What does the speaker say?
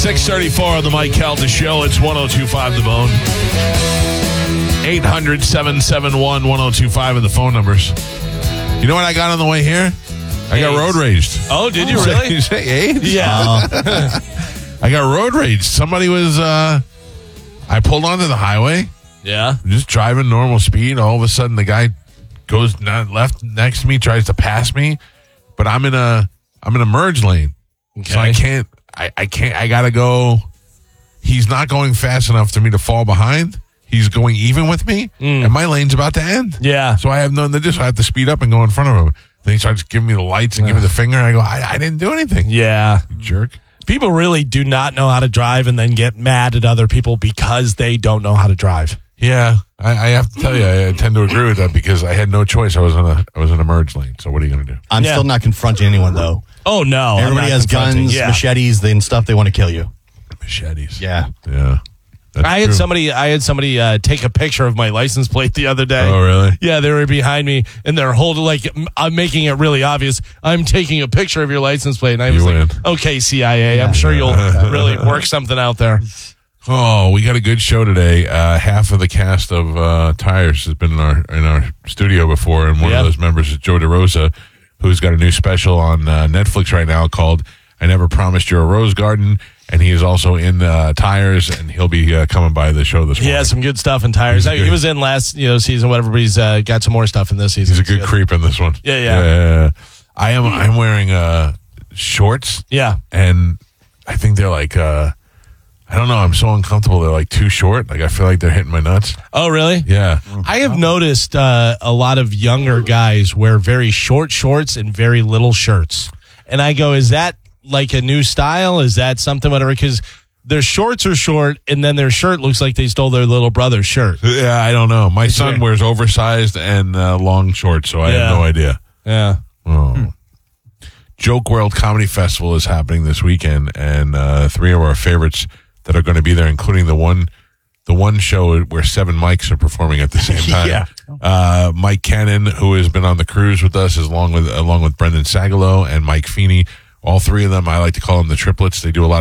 6:34 on the Mike Calta Show. It's 102.5 The Bone. 800-771-1025 are the phone numbers. You know what I got on the way here? I got road raged. Oh, did you really? You say AIDS? Yeah. I got road raged. Somebody was, I pulled onto the highway, Yeah. just driving normal speed. All of a sudden, the guy goes left next to me, tries to pass me, but I'm in a merge lane. Okay. So I can't, I gotta go. He's not going fast enough for me to fall behind. He's going even with me, and my lane's about to end. Yeah. So I have nothing to do. So I have to speed up and go in front of him. Then he starts giving me the lights and giving me the finger. I go, I didn't do anything. Yeah. You jerk. People really do not know how to drive and then get mad at other people because they don't know how to drive. Yeah, I have to tell you, I tend to agree with that because I had no choice. I was in a merge lane. So what are you going to do? I'm still not confronting anyone, though. Oh, no. Everybody has guns, machetes, and stuff. They want to kill you. Machetes. Yeah. Yeah. I had somebody take a picture of my license plate the other day. Oh, really? Yeah, they were behind me, and they're holding, like, I'm making it really obvious. I'm taking a picture of your license plate. And I was like, okay, CIA, I'm sure you'll really work something out there. Oh, we got a good show today. Half of the cast of Tires has been in our studio before, and one of those members is Joe DeRosa, who's got a new special on Netflix right now called I Never Promised You a Rose Garden. And he is also in Tires, and he'll be coming by the show this morning. Yeah, some good stuff in Tires. He was in last season, whatever, but he's got some more stuff in this season. He's a good creep in this one. Yeah. I'm wearing shorts. Yeah. And I think they're like, I don't know, I'm so uncomfortable. They're like too short. Like I feel like they're hitting my nuts. Oh, really? Yeah. I have noticed a lot of younger guys wear very short shorts and very little shirts. And I go, is that like a new style? Is that something, whatever? Because their shorts are short, and then their shirt looks like they stole their little brother's shirt. Yeah, I don't know. My son wears oversized and long shorts, so I have no idea. Yeah. Oh. Joke World Comedy Festival is happening this weekend, and three of our favorites that are going to be there, including the one show where 7 Mikes are performing at the same time. Yeah. Mike Cannon, who has been on the cruise with us, along with Brendan Sagalow and Mike Feeney. All three of them, I like to call them the triplets. They do a lot